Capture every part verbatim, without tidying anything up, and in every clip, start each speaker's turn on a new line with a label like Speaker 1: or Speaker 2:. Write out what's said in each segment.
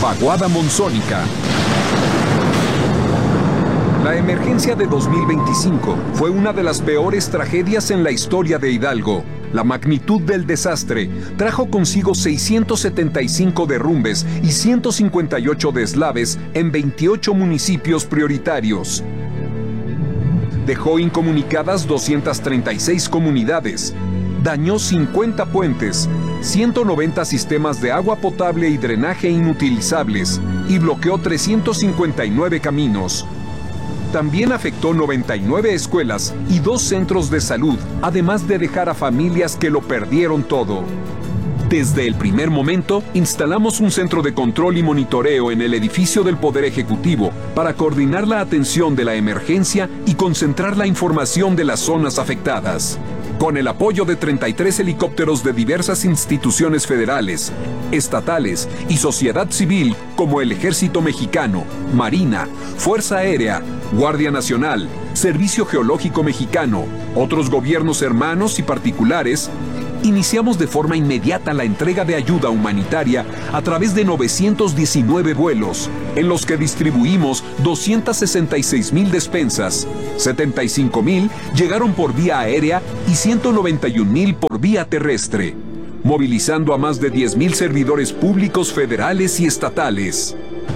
Speaker 1: Vaguada monzónica. La emergencia de dos mil veinticinco fue una de las peores tragedias en la historia de Hidalgo. La magnitud del desastre trajo consigo seiscientos setenta y cinco derrumbes y ciento cincuenta y ocho deslaves en veintiocho municipios prioritarios. Dejó incomunicadas doscientas treinta y seis comunidades, dañó cincuenta puentes, ciento noventa sistemas de agua potable y drenaje inutilizables y bloqueó trescientos cincuenta y nueve caminos. También afectó noventa y nueve escuelas y dos centros de salud, además de dejar a familias que lo perdieron todo. Desde el primer momento, instalamos un centro de control y monitoreo en el edificio del Poder Ejecutivo para coordinar la atención de la emergencia y concentrar la información de las zonas afectadas. Con el apoyo de treinta y tres helicópteros de diversas instituciones federales, estatales y sociedad civil como el Ejército Mexicano, Marina, Fuerza Aérea, Guardia Nacional, Servicio Geológico Mexicano, otros gobiernos hermanos y particulares, iniciamos de forma inmediata la entrega de ayuda humanitaria a través de novecientos diecinueve vuelos, en los que distribuimos doscientas sesenta y seis mil despensas, setenta y cinco mil llegaron por vía aérea y ciento noventa y un mil por vía terrestre, movilizando a más de diez mil servidores públicos federales y estatales.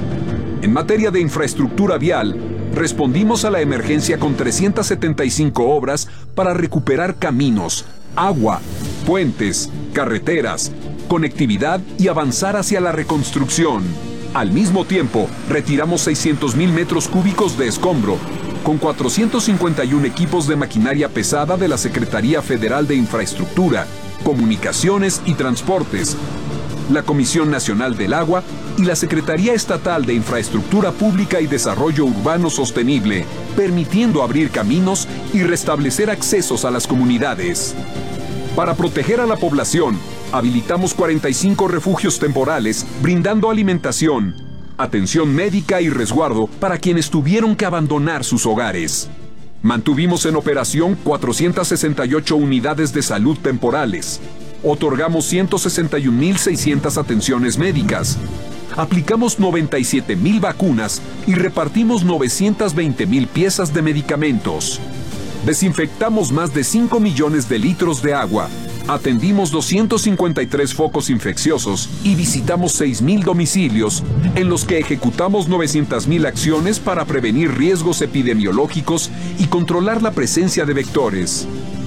Speaker 1: En materia de infraestructura vial, respondimos a la emergencia con trescientas setenta y cinco obras para recuperar caminos, agua, puentes, carreteras, conectividad y avanzar hacia la reconstrucción. Al mismo tiempo, retiramos seiscientos mil metros cúbicos de escombro, con cuatrocientos cincuenta y uno equipos de maquinaria pesada de la Secretaría Federal de Infraestructura, Comunicaciones y Transportes, la Comisión Nacional del Agua y la Secretaría Estatal de Infraestructura Pública y Desarrollo Urbano Sostenible, permitiendo abrir caminos y restablecer accesos a las comunidades. Para proteger a la población, habilitamos cuarenta y cinco refugios temporales, brindando alimentación, atención médica y resguardo para quienes tuvieron que abandonar sus hogares. Mantuvimos en operación cuatrocientas sesenta y ocho unidades de salud temporales. Otorgamos ciento sesenta y un mil seiscientas atenciones médicas. Aplicamos noventa y siete mil vacunas y repartimos novecientas veinte mil piezas de medicamentos. Desinfectamos más de cinco millones de litros de agua. Atendimos doscientos cincuenta y tres focos infecciosos y visitamos seis mil domicilios, en los que ejecutamos novecientas mil acciones para prevenir riesgos epidemiológicos y controlar la presencia de vectores.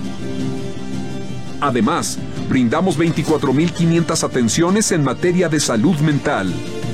Speaker 1: Además, brindamos veinticuatro mil quinientas atenciones en materia de salud mental.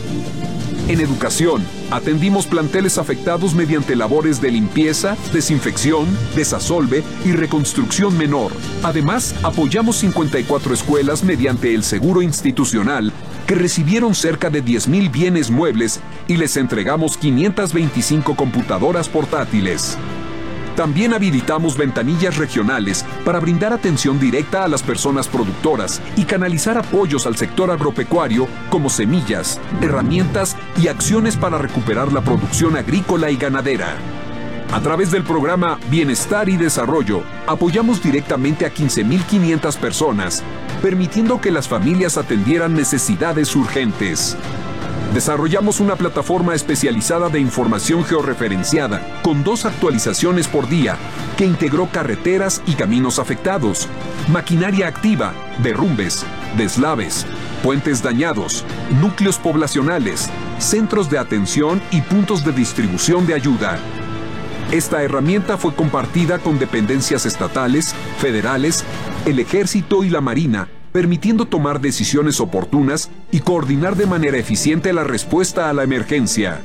Speaker 1: En educación, atendimos planteles afectados mediante labores de limpieza, desinfección, desasolve y reconstrucción menor. Además, apoyamos cincuenta y cuatro escuelas mediante el seguro institucional, que recibieron cerca de diez mil bienes muebles y les entregamos quinientas veinticinco computadoras portátiles. También habilitamos ventanillas regionales para brindar atención directa a las personas productoras y canalizar apoyos al sector agropecuario como semillas, herramientas y acciones para recuperar la producción agrícola y ganadera. A través del programa Bienestar y Desarrollo, apoyamos directamente a quince mil quinientas personas, permitiendo que las familias atendieran necesidades urgentes. Desarrollamos una plataforma especializada de información georreferenciada con dos actualizaciones por día que integró carreteras y caminos afectados, maquinaria activa, derrumbes, deslaves, puentes dañados, núcleos poblacionales, centros de atención y puntos de distribución de ayuda. Esta herramienta fue compartida con dependencias estatales, federales, el Ejército y la Marina, permitiendo tomar decisiones oportunas y coordinar de manera eficiente la respuesta a la emergencia.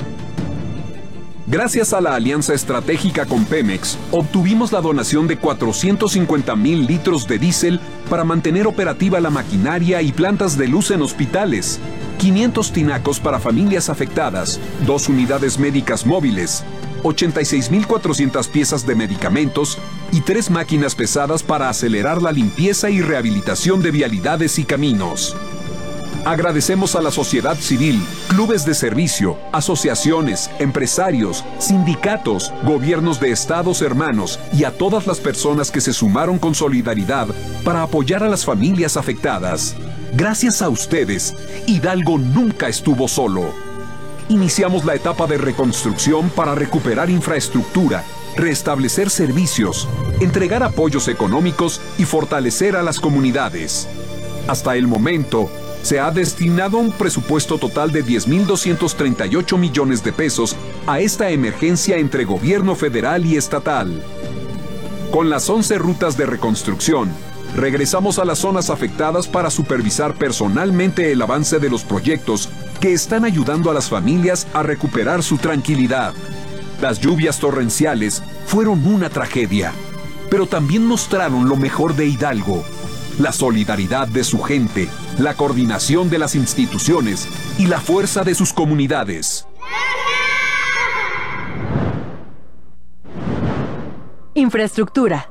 Speaker 1: Gracias a la alianza estratégica con Pemex, obtuvimos la donación de cuatrocientos cincuenta mil litros de diésel para mantener operativa la maquinaria y plantas de luz en hospitales, quinientos tinacos para familias afectadas, dos unidades médicas móviles, ochenta y seis mil cuatrocientas piezas de medicamentos y tres máquinas pesadas para acelerar la limpieza y rehabilitación de vialidades y caminos. Agradecemos a la sociedad civil, clubes de servicio, asociaciones, empresarios, sindicatos, gobiernos de estados hermanos y a todas las personas que se sumaron con solidaridad para apoyar a las familias afectadas. Gracias a ustedes, Hidalgo nunca estuvo solo. Iniciamos la etapa de reconstrucción para recuperar infraestructura, restablecer servicios, entregar apoyos económicos y fortalecer a las comunidades. Hasta el momento, se ha destinado un presupuesto total de diez mil doscientos treinta y ocho millones de pesos a esta emergencia entre gobierno federal y estatal. Con las once rutas de reconstrucción, regresamos a las zonas afectadas para supervisar personalmente el avance de los proyectos que están ayudando a las familias a recuperar su tranquilidad. Las lluvias torrenciales fueron una tragedia, pero también mostraron lo mejor de Hidalgo: la solidaridad de su gente, la coordinación de las instituciones y la fuerza de sus comunidades.
Speaker 2: Infraestructura.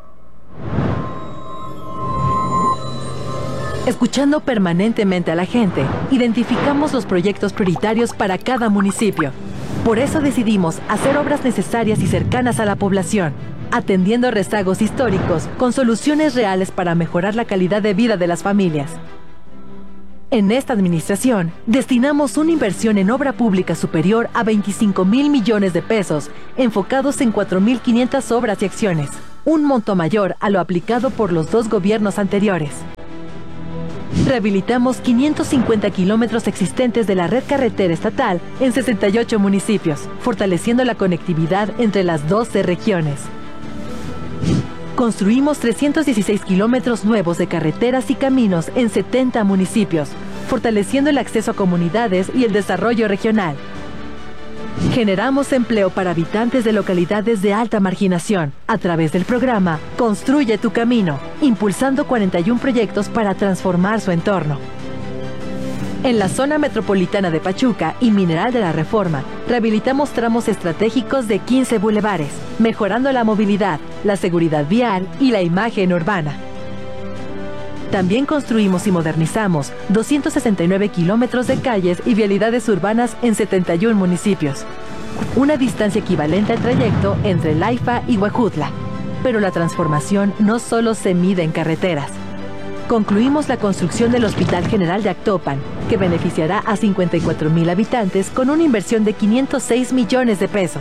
Speaker 2: Escuchando permanentemente a la gente, identificamos los proyectos prioritarios para cada municipio. Por eso decidimos hacer obras necesarias y cercanas a la población, atendiendo rezagos históricos con soluciones reales para mejorar la calidad de vida de las familias. En esta administración, destinamos una inversión en obra pública superior a veinticinco mil millones de pesos, enfocados en cuatro mil quinientas obras y acciones, un monto mayor a lo aplicado por los dos gobiernos anteriores. Rehabilitamos quinientos cincuenta kilómetros existentes de la red carretera estatal en sesenta y ocho municipios, fortaleciendo la conectividad entre las doce regiones. Construimos trescientos dieciséis kilómetros nuevos de carreteras y caminos en setenta municipios, fortaleciendo el acceso a comunidades y el desarrollo regional. Generamos empleo para habitantes de localidades de alta marginación a través del programa Construye tu Camino, impulsando cuarenta y uno proyectos para transformar su entorno. En la zona metropolitana de Pachuca y Mineral de la Reforma, rehabilitamos tramos estratégicos de quince bulevares, mejorando la movilidad, la seguridad vial y la imagen urbana. También construimos y modernizamos doscientos sesenta y nueve kilómetros de calles y vialidades urbanas en setenta y uno municipios, una distancia equivalente al trayecto entre Laifa y Huejutla. Pero la transformación no solo se mide en carreteras. Concluimos la construcción del Hospital General de Actopan, que beneficiará a cincuenta y cuatro mil habitantes con una inversión de quinientos seis millones de pesos.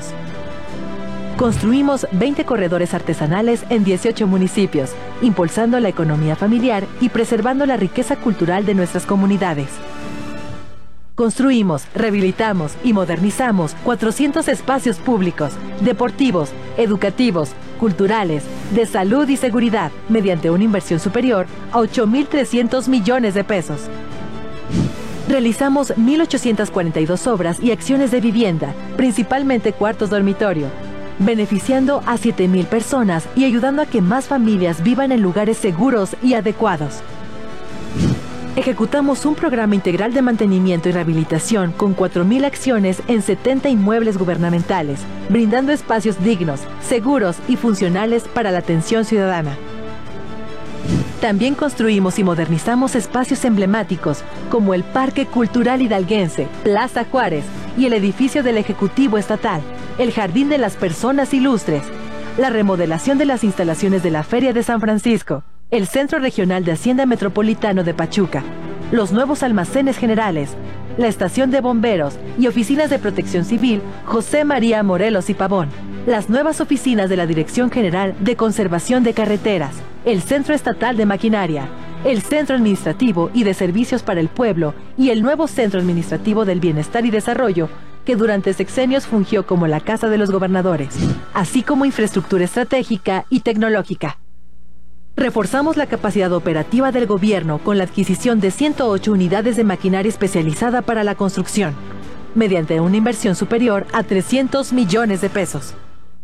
Speaker 2: Construimos veinte corredores artesanales en dieciocho municipios, impulsando la economía familiar y preservando la riqueza cultural de nuestras comunidades. Construimos, rehabilitamos y modernizamos cuatrocientos espacios públicos, deportivos, educativos, culturales, de salud y seguridad, mediante una inversión superior a ocho mil trescientos millones de pesos. Realizamos mil ochocientas cuarenta y dos obras y acciones de vivienda, principalmente cuartos dormitorio, beneficiando a siete mil personas y ayudando a que más familias vivan en lugares seguros y adecuados. Ejecutamos un programa integral de mantenimiento y rehabilitación con cuatro mil acciones en setenta inmuebles gubernamentales, brindando espacios dignos, seguros y funcionales para la atención ciudadana. También construimos y modernizamos espacios emblemáticos como el Parque Cultural Hidalguense, Plaza Juárez y el edificio del Ejecutivo Estatal, el Jardín de las Personas Ilustres, la remodelación de las instalaciones de la Feria de San Francisco, el Centro Regional de Hacienda Metropolitano de Pachuca, los nuevos almacenes generales, la estación de bomberos y oficinas de protección civil José María Morelos y Pavón, las nuevas oficinas de la Dirección General de Conservación de Carreteras, el Centro Estatal de Maquinaria, el Centro Administrativo y de Servicios para el Pueblo y el nuevo Centro Administrativo del Bienestar y Desarrollo, que durante sexenios fungió como la Casa de los Gobernadores, así como infraestructura estratégica y tecnológica. Reforzamos la capacidad operativa del gobierno con la adquisición de ciento ocho unidades de maquinaria especializada para la construcción, mediante una inversión superior a trescientos millones de pesos.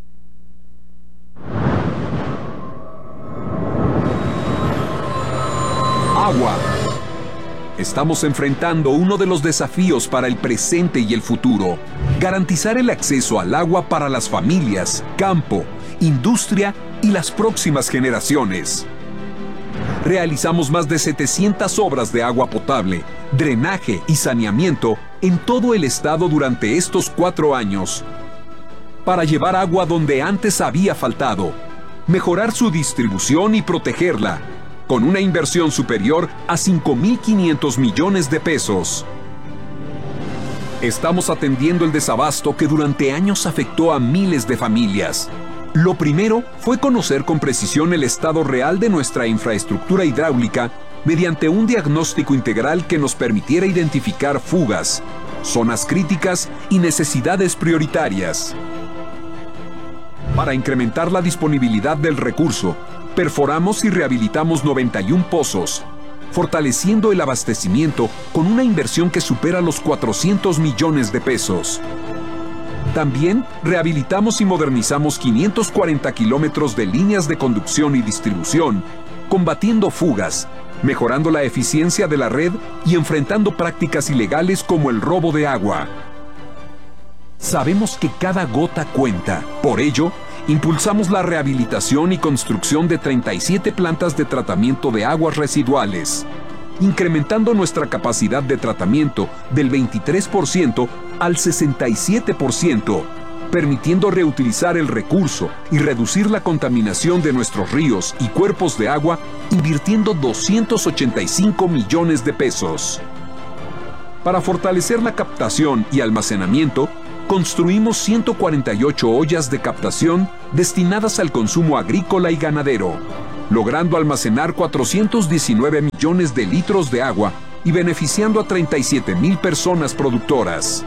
Speaker 1: Agua. Estamos enfrentando uno de los desafíos para el presente y el futuro: garantizar el acceso al agua para las familias, campo, industria y las próximas generaciones. Realizamos más de setecientas obras de agua potable, drenaje y saneamiento en todo el estado durante estos cuatro años, para llevar agua donde antes había faltado, mejorar su distribución y protegerla, con una inversión superior a cinco mil quinientos millones de pesos. Estamos atendiendo el desabasto que durante años afectó a miles de familias. Lo primero fue conocer con precisión el estado real de nuestra infraestructura hidráulica mediante un diagnóstico integral que nos permitiera identificar fugas, zonas críticas y necesidades prioritarias. Para incrementar la disponibilidad del recurso, perforamos y rehabilitamos noventa y un pozos, fortaleciendo el abastecimiento con una inversión que supera los cuatrocientos millones de pesos. También rehabilitamos y modernizamos quinientos cuarenta kilómetros de líneas de conducción y distribución, combatiendo fugas, mejorando la eficiencia de la red y enfrentando prácticas ilegales como el robo de agua. Sabemos que cada gota cuenta. Por ello, impulsamos la rehabilitación y construcción de treinta y siete plantas de tratamiento de aguas residuales, incrementando nuestra capacidad de tratamiento del veintitrés por ciento al sesenta y siete por ciento, permitiendo reutilizar el recurso y reducir la contaminación de nuestros ríos y cuerpos de agua, invirtiendo doscientos ochenta y cinco millones de pesos. Para fortalecer la captación y almacenamiento, construimos ciento cuarenta y ocho ollas de captación destinadas al consumo agrícola y ganadero, logrando almacenar cuatrocientos diecinueve millones de litros de agua y beneficiando a treinta y siete mil personas productoras.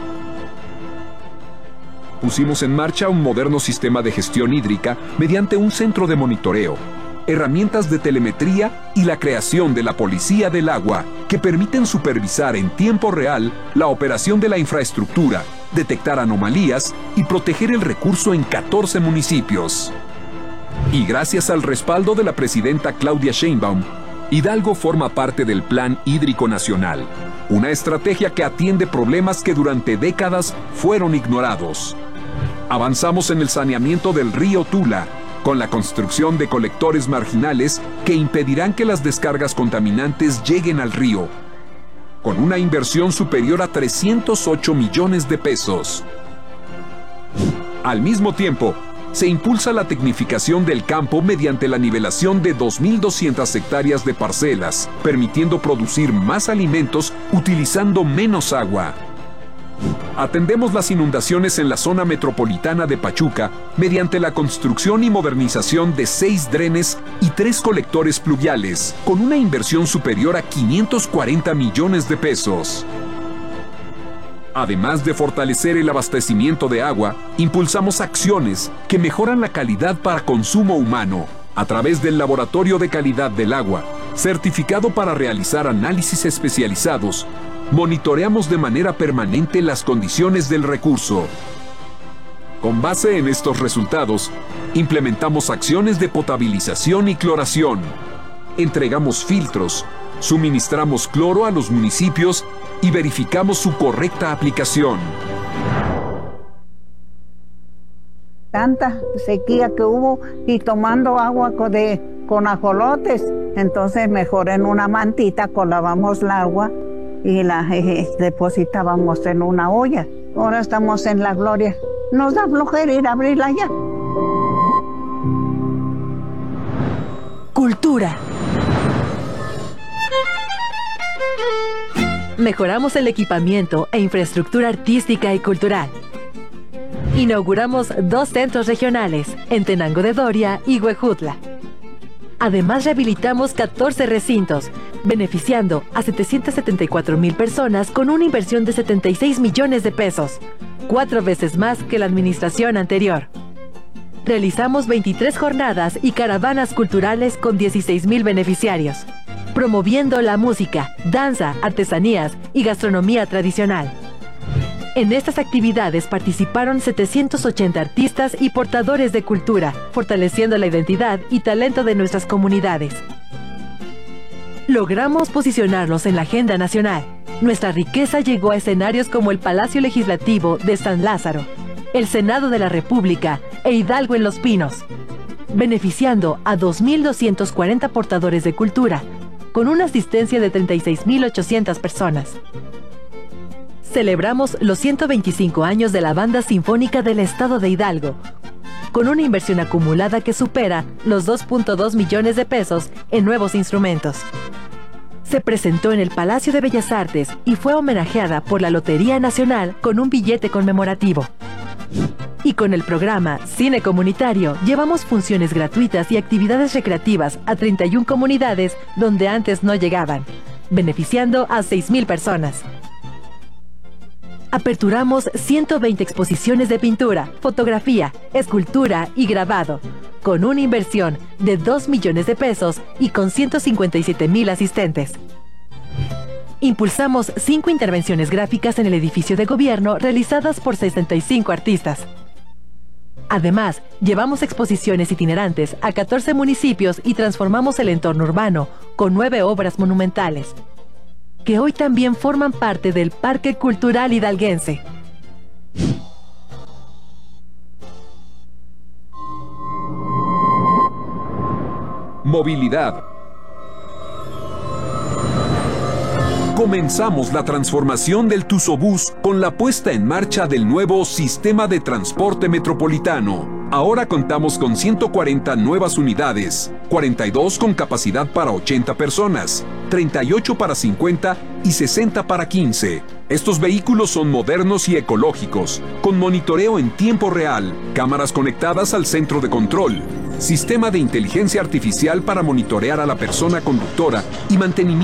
Speaker 1: Pusimos en marcha un moderno sistema de gestión hídrica mediante un centro de monitoreo, herramientas de telemetría y la creación de la Policía del Agua, que permiten supervisar en tiempo real la operación de la infraestructura, detectar anomalías y proteger el recurso en catorce municipios. Y gracias al respaldo de la presidenta Claudia Sheinbaum, Hidalgo forma parte del Plan Hídrico Nacional, una estrategia que atiende problemas que durante décadas fueron ignorados. Avanzamos en el saneamiento del río Tula, con la construcción de colectores marginales que impedirán que las descargas contaminantes lleguen al río, con una inversión superior a trescientos ocho millones de pesos. Al mismo tiempo, se impulsa la tecnificación del campo mediante la nivelación de dos mil doscientas hectáreas de parcelas, permitiendo producir más alimentos utilizando menos agua. Atendemos las inundaciones en la zona metropolitana de Pachuca mediante la construcción y modernización de seis drenes y tres colectores pluviales, con una inversión superior a quinientos cuarenta millones de pesos. Además de fortalecer el abastecimiento de agua, impulsamos acciones que mejoran la calidad para consumo humano, a través del Laboratorio de Calidad del Agua, certificado para realizar análisis especializados. Monitoreamos de manera permanente las condiciones del recurso. Con base en estos resultados, implementamos acciones de potabilización y cloración. Entregamos filtros, suministramos cloro a los municipios y verificamos su correcta aplicación.
Speaker 3: Tanta sequía que hubo y tomando agua de, con ajolotes, entonces mejor en una mantita colábamos el agua y la eh, depositábamos en una olla. Ahora estamos en la gloria. Nos da flojera ir a abrirla ya.
Speaker 2: Cultura. Mejoramos el equipamiento e infraestructura artística y cultural. Inauguramos dos centros regionales, en Tenango de Doria y Huejutla. Además, rehabilitamos catorce recintos, beneficiando a setecientas setenta y cuatro mil personas con una inversión de setenta y seis millones de pesos, cuatro veces más que la administración anterior. Realizamos veintitrés jornadas y caravanas culturales con dieciséis mil beneficiarios, promoviendo la música, danza, artesanías y gastronomía tradicional. En estas actividades participaron setecientos ochenta artistas y portadores de cultura, fortaleciendo la identidad y talento de nuestras comunidades. Logramos posicionarnos en la agenda nacional. Nuestra riqueza llegó a escenarios como el Palacio Legislativo de San Lázaro, el Senado de la República e Hidalgo en Los Pinos, beneficiando a dos mil doscientos cuarenta portadores de cultura, con una asistencia de treinta y seis mil ochocientas personas. Celebramos los ciento veinticinco años de la Banda Sinfónica del Estado de Hidalgo, con una inversión acumulada que supera los dos punto dos millones de pesos en nuevos instrumentos. se presentó en el Palacio de Bellas Artes y fue homenajeada por la Lotería Nacional con un billete conmemorativo. Y con el programa Cine Comunitario llevamos funciones gratuitas y actividades recreativas a treinta y una comunidades donde antes no llegaban, beneficiando a seis mil personas. Aperturamos ciento veinte exposiciones de pintura, fotografía, escultura y grabado, con una inversión de dos millones de pesos y con ciento cincuenta y siete mil asistentes. Impulsamos cinco intervenciones gráficas en el edificio de gobierno realizadas por sesenta y cinco artistas. Además, llevamos exposiciones itinerantes a catorce municipios y transformamos el entorno urbano con nueve obras monumentales, que hoy también forman parte del Parque Cultural Hidalguense.
Speaker 1: Movilidad. Comenzamos la transformación del Tuzobús con la puesta en marcha del nuevo Sistema de Transporte Metropolitano. Ahora contamos con ciento cuarenta nuevas unidades, cuarenta y dos con capacidad para ochenta personas, treinta y ocho para cincuenta y sesenta para quince. Estos vehículos son modernos y ecológicos, con monitoreo en tiempo real, cámaras conectadas al centro de control, sistema de inteligencia artificial para monitorear a la persona conductora y mantenimiento